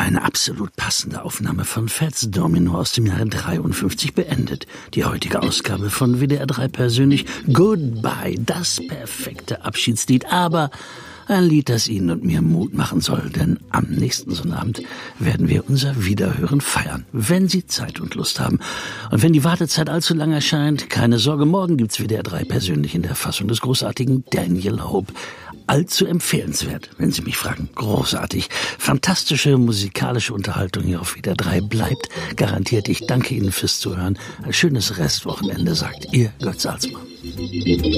eine absolut passende Aufnahme von Fats Domino aus dem Jahre 53 beendet. Die heutige Ausgabe von WDR 3 persönlich. Goodbye, das perfekte Abschiedslied, aber ein Lied, das Ihnen und mir Mut machen soll, denn am nächsten Sonnabend werden wir unser Wiederhören feiern, wenn Sie Zeit und Lust haben. Und wenn die Wartezeit allzu lang erscheint, keine Sorge, morgen gibt's WDR 3 persönlich in der Fassung des großartigen Daniel Hope. Allzu empfehlenswert, wenn Sie mich fragen. Großartig. Fantastische musikalische Unterhaltung hier auf WDR 3 bleibt garantiert. Ich danke Ihnen fürs Zuhören. Ein schönes Restwochenende, sagt Ihr Götz Alsmann.